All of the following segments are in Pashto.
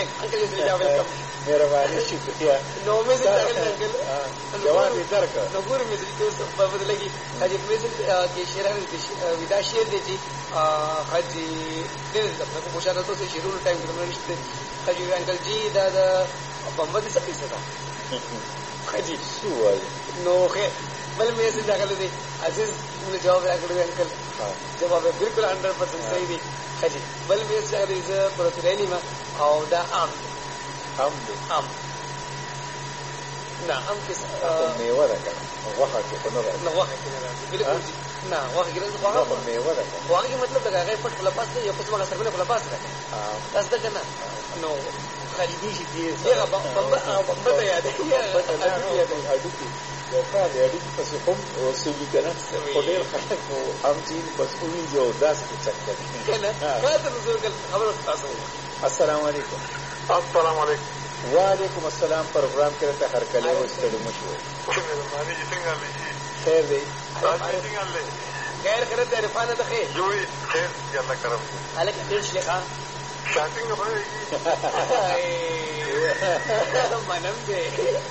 انکل یې ویلکم مهرباني شکریہ نو میسج راغلی انکل جواب یې درکړ نو ګور میسج کې اوس په بدله کې حاجی میسج کې شعر ودا شعر دی چې حاجی دې په مشاهده تو شعرونو ټایم کې موږ نشته حاجی انکل جی دا بمبه دې څه کیسه ده حاجی سوال نو خیر بل میسج راغلی دی عزیز موږ جواب راکړو انکل جواب بالکل 100% صحیح دی حاجی بل میسج راغلی زه پروتلینی ما او دا عام نه ام کې میوه ده کنه غوښه کې په نور نه غوښه کې نه راځي بالکل نه غوښه کې نه غوښه میوه ده غوښه کې مطلب دا هغه پټ خلاص دی یو قسمه سره خلاص ده تاسو دا کنه نو خالدي شي دی هغه بمبه ته یاد دی اډو کې یو کار دی اډو په څه کوم وسوي کنه په ډېر خلک هم چې بس ویني یو داس کې چک کنه کاته نزول خبره تاسو السلام علیکم السلام علیکم وعلیکم السلام پروګرام کې ته هر کله وستړي مشو مهرباني څنګه لې خیر دی څنګه لې خیر کړه ته عرفانه ته خیر جوړي خیر یالله کرم الک دې شلخه شاټینګ غوړې منم دې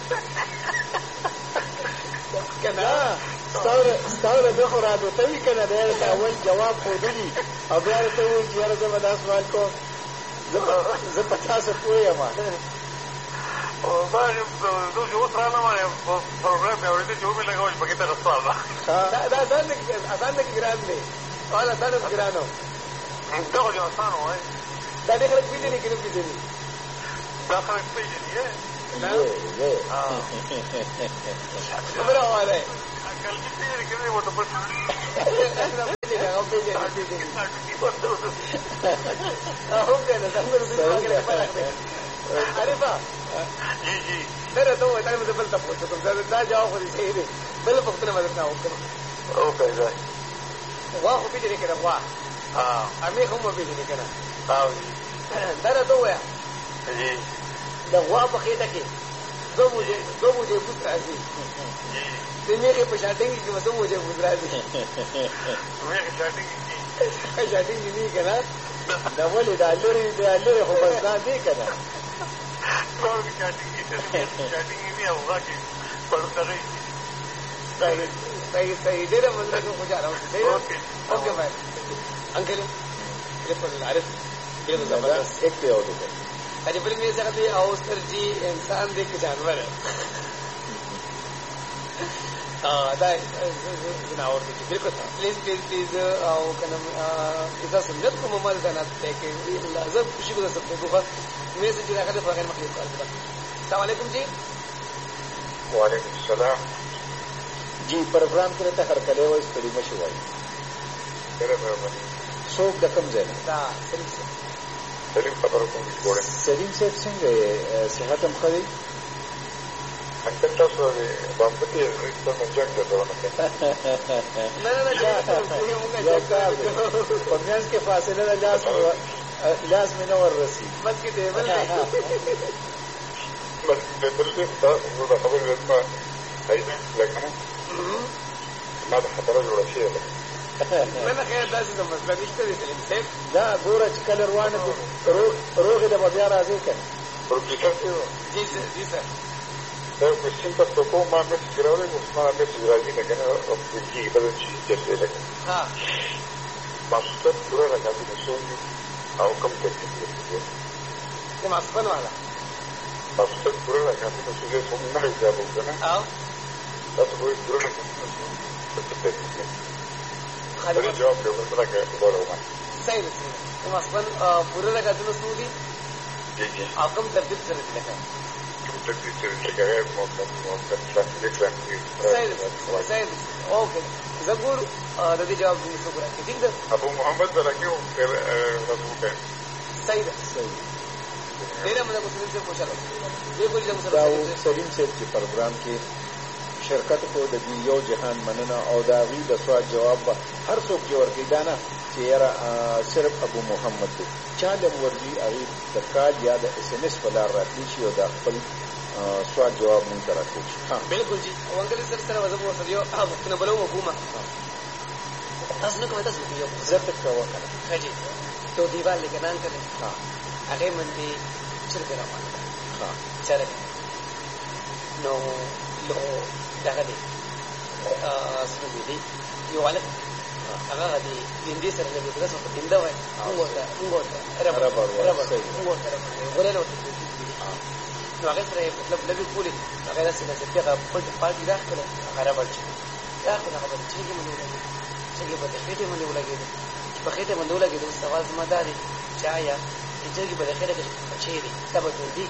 کنه ستاره د خورادو ته وی کنه دا اول جواب خو دی او بیا ته وی چې راځه دا سوال کو زه په تاسو پوهیم او باندې دوی اوس را نه وایي پروګرام یې اورېدل چې ومه لګوي پکې ته غوښتل دا آسان دی ګران دی والا آسان دی ګرانو دا خو آسان وای دا دې خلک پیژني کې نه پیژني دا خلک پیژني نه خبره واره اکل دې پیژني کې نه وته په عارفه جی جی ترى تو تعالى من بل تفوت دا جواب خو دې صحیح دی بل پختنه مدد نه وکړه اوکے دا واخو پیژني کنه وا امي هم پیژني کنه دا ته وایا جی دا وا په خېټه کې دو مجھے پوت راځي دمیږي په شاټینګ کې مته مجھے پوت راځي مېږي شاټینګ کې شاټینګ نه کنه دا ولې دا لري خو بس دا دی کنه ټول شاټینګ نه هوغه کې پړتغې صحیح ډېر مطلب کو جا رہا ہوں اوکے بھائی انکل بالکل عارف بالکل زبردست ایک دی اور دی اجي بل می څنګه دی او سترجی انسان دی که جانور دا جناور دی بالکل پلیز او کنه اذا سمجت کوم مال زنات ته کې لازم خوشي کو سکتے دوه می سے چې راغله په غیر مخلوق کار السلام علیکم جی وعلیکم السلام جی پروګرام کې ته هر کله وای ستړي مشو وای ډېر مهرباني څوک د کوم ځای دا سلیم خبرو کوم جوړه سلیم صاحب څنګه صحت هم خري اکثر تاسو د بامبتي رښتیا منځک درونه نه په میاس کې فاصله ده لاس مې نه ورسي بس کې دی بل بس د بل تاسو د خبرې لپاره هیڅ لکنه ما د خبره جوړه شي نه خیر داسې د مسله نشته دی سلیم صاحب دا ګوره چې کله روانه روغې د بیا راځي کنه پروفیسر جی سر دا کوشش تاسو کوم ما مې ګراوله اوس ما مې راځي نه کنه او چې بدل شي چې څه ها ماستر پورا راځي نو او کوم څه د ماسپن والا ماستر پورا راځي نو څه څه نه راځي کنه او تاسو وایي پورا راځي خالد جواب دی ورته راغلی صحیح دی ماسپن پورا راځي نو سودی جی جی او کوم ترتیب سره لکه ترتیب سره لکه موقت صحیح اوکے زګور د دې جواب دې څه کوي ٹھیک ده ابو محمد زراکیو پر رسول ہے صحیح ده ډېر موږ کو څه پوښتنه دې کوم څه دا سلیم صاحب چې پروګرام کې شرکت کو د یو جهان مننه او دا وی د سوال جواب هر څوک جوړ کې دا نه چې یاره صرف ابو محمد دی چاله ورځي هغه د کال یا د اس ام اس په لار راتلی شي او د خپل سوال جواب مونږ ته راکړي ها بالکل جی وانګل سره وځو سره یو وختونه بلو مفهومه تاسو نو کومه تاسو یو زه ته کوم خجي تو دیوال لګنان کړي ها هغه منتي چرګ روانه ده چرګ نو له دغه دی سمې دی یو هلک هغه د هندي سره د مدرسې په هنده وای موږ ورته ربړ غوړې له نو هغه سره مطلب لګي کولې هغه داسې نه چې هغه پټ پاتې راکړه هغه ربړ چې دا هغه چې کې مونږ چې په خېټه باندې ولګېده په خېټه باندې ولګېده اوس سوال زما دا دی چې آیا چې په خېټه کې بچی دی دا به دی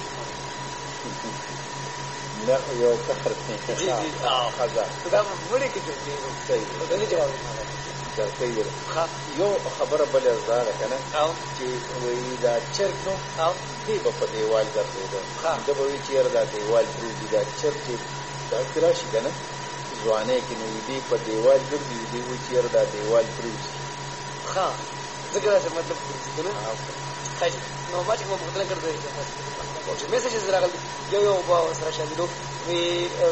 نه یو کفر نه خزا دا وړي کې دی دا نه جواب درته یو خبره بل زاره کنه چې وی دا چرګ نو دی په دیوال ګرځیدو دا به وی چیر دا دیوال پروت دا چرګ دا کراشي کنه ځوانه کې نو دی په دیوال ګرځي دی وی چیر دا دیوال پروت ها څنګه څه مطلب کنه نو ما چې کوم بدل کړی او چې میسج راغلی یو با سره شاملو وی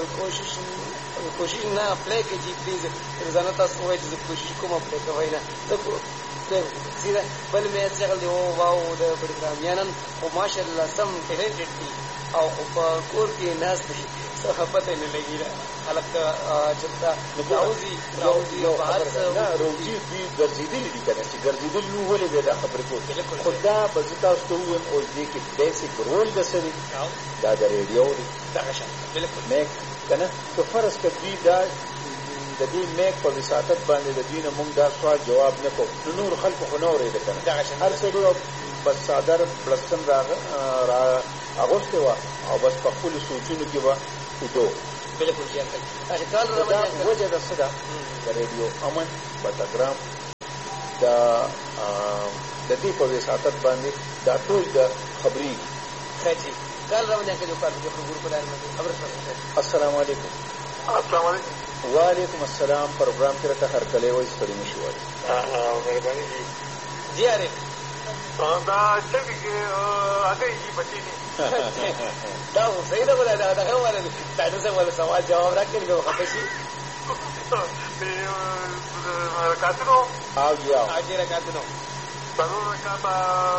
کوشش نه اپلای کړئ پلیز روزانه تاسو وایي چې کوشش کوم اپلای کوئ نه سیده بل مې څنګه دی او واو د پروګرامیانن او ماشاءالله سم ټیلنټډ دي او په کور کې ناس دي څه پته نه لګی خلک چلتا راوزي بهر نه روزي دي ګرځېدلې دي کنه چې ګرځېدل نو ولې دا خبرې کوي خدا په تاسو ته وایم او دې کې بیسیک رول د سړي دا د ریډیو دی دا شان بالکل میک کنه که فرض کړي دا د دې میک په وساتت باندې د دینه مونږ دا سوال جواب نه کوو نور خلکو خو نور یې کنه هر څه بس صادر بلستن را اغوسته وا او بس په خپل سوچونو کې وا ودو بالکل چې کال دا وجه د صدا د ریډیو امن پټاګرام دا د دې په وساتت باندې دا ټول د خبري خاطی کال راوځي چې په خبرو په اړه خبر شوه. السلام علیکم. السلام علیکم. وعلیکم السلام. پروګرام کې راته هر کله وایي ستړي نشو وایي. مهرباني جی اره دا چې هغه یې بچی دي دا صحیح ده ولا دا هغه ولا دا څه ولا سوال جواب راکړي نو خپشي کاتنو او یا اجره کاتنو ضرور کاته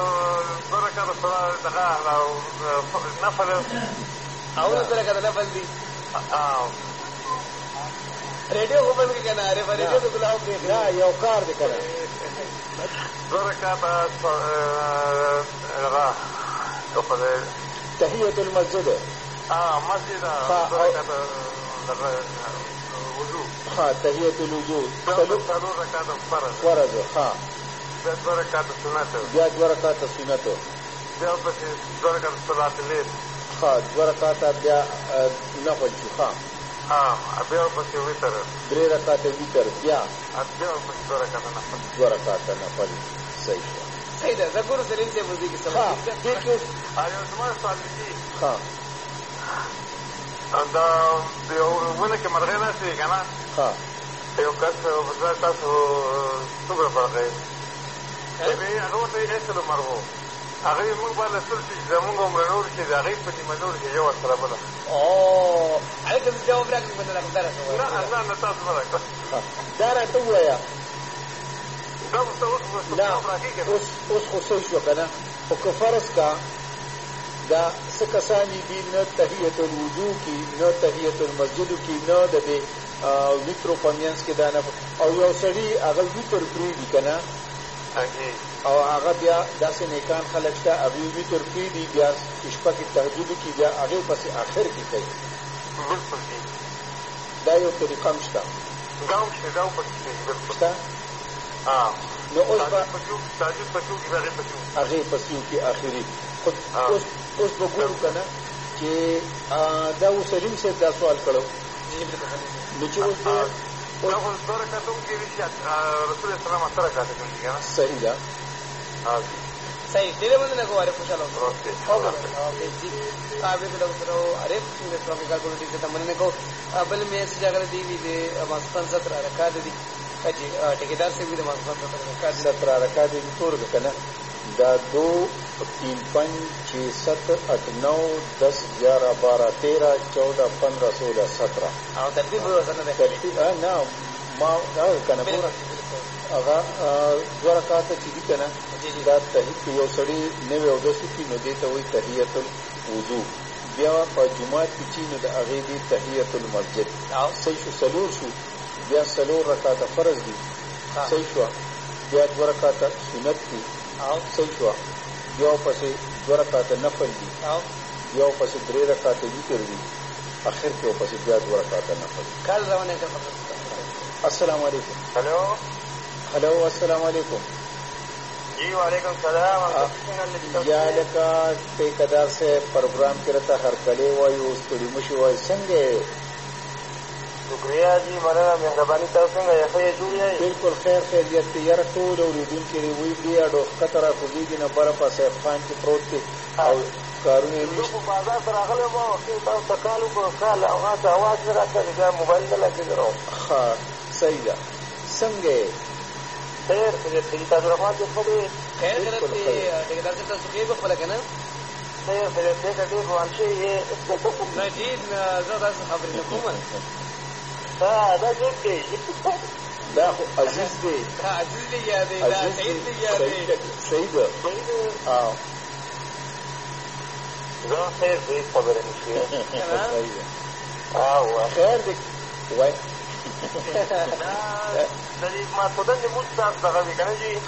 دغه نفل او سره کاته نفل دي ریډیو خبر کې کنه اره ریډیو ته ګلاو کې نه یو کار دې کړه برکاته تحیة المسجد مسجد برکاته وضو تحیة الوضو ضرور رکعت فرض بیا 2 رکعات سنت بیا 2 رکعات سنت بیا پسې 2 رکعات صلات الليل 2 رکعات بیا نفل شو بیا پسې وتر 3 رکعات وتر بیا بیا پسې 2 رکعات نفل 2 رکعات نفل صحیح صحیح ده ذکر سلیم ته مزي کې سمه دې کې آیا سمه سوال دي دا یو ونه کې مرغه نه شي کنه یو کس وځه تاسو څومره فرق دی هغه ته یې څه مرغو هغه موږ باندې سلسي زموږ عمر نور چې هغه په دې منور کې یو سره بل هغه څه جواب راکړي په دغه درسه نه تاسو راکړه دا راته وایا دا اوس خو څه شو کنه او که فرض کا دا سکسانی دی نه تحیت الوضو کی نه تحیت المسجد کی نه د ویترو پمینس کې دا نه او یو سړی هغه ویتر پری دی کنه او هغه بیا داسې نیکان خلک ته هغه ویتر پری دی بیا شپه کې تهجد کی بیا هغه پس اخر کې کوي دا یو طریقه مشته دا په کې نو اوس با تاجد پسیو کی هغه پسیو کی آخری خود اوس وګورو کنه چې دا وسلیم سے دا سوال کړو نو چې اوس دا خو سره کاتو کې رسیات رسول الله سره کاتو کې کنه صحیح ده صحیح دې باندې نه کواره خوشاله اوسه او به دا سره اره د ټرافیکال پولیټیکس ته باندې کو بل مې څه ځای دی دې ماستان 17 رکعات دي اجي ټیکدار سے بھی د ماستان 17 رکعات دي تور کنه دا 2 3 5 6 7 8 9 10 11 12 13 14 15 16 17 او ترتیب ورسره ده ترتیب نه ما دا کنه پورا هغه 2 رکعاته چې دي که نه دا یو سړي نوی اودس وکړي نو دې ته وایي تحیت الوضو. بیا په جومات کې چې نو د هغې دي تحیت المسجد. صحیح شو. 4 شو. بیا 4 رکعاته فرض دي. صحیح شو. بیا 2 رکعاته سنت دي. صحیح شو. بیا پسې 2 رکعاته نفل دي. بیا پسې 3 رکعاته وتر دي. اخر کې پسې بیا 2 رکعاته نفل. کال روانه ده. السلام علیکم. هلو السلام علیکم. جی وعلیکم السلام. یا لکه ټیکدار سے پروګرام کې راته هرکلی وایو ستړي مشي وایي څنګه؟ شکریہ جی مننه مهرباني تاسو څنګه یې ښه جوړ یې؟ بالکل خیر خیریت دی یاره ټول اورېدونکي وی دی اډو خطر خوځېږي نه بره په سیف خان کې پروت دی او کارونه یې نشته. په بازار ته راغلی وم تاسو ته کال وکړو کال او هغه اواز نه راکړی بیا موبایل نه لګېدلی وم. ښه صحیح ده. څنګه یې؟ خیر خیریت دی تاسو رحمت دې ښه دی؟ خیر خیریت دی ټیکدار صاحب تاسو خیر وخپله که نه؟ خیر خیریت دی که ډېر روان شوي یې؟ نه جی زه داسې خبرې نه کوم. دا څوک دی؟ دا خو عزیز دی. عزیز دی یا دی دا سعید دی یا دی؟ صحیح ده. زه خیر دی خبره نه شوې. خیر دی وای د دې ماسخوتن لمونځ تاسو دغه وي که نه جي؟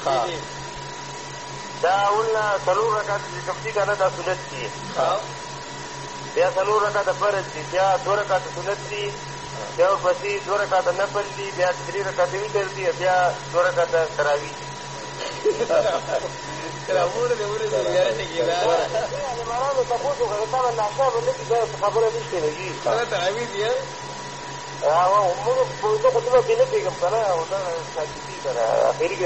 دا اول نه 4 رکعاته چې کوم دي که نه دا سنت دي. بیا 4 رکعاته فرض دي. بیا 2 رکعاته سنت دي. بیا ورپسې 2 رکعاته نفل دي. بیا 3 رکعاته وتر دي. بیا 2 رکعاته تراویح دي. تراویح دې ورته زیاره کېږي. عالمانو تپوس وکړه تا باندې عشا به نه کي دا خبره نشته نه جي. تراویح دي موږ خو دومره پرې نه پوهېږم که نه او دا ساکتي که نه اخري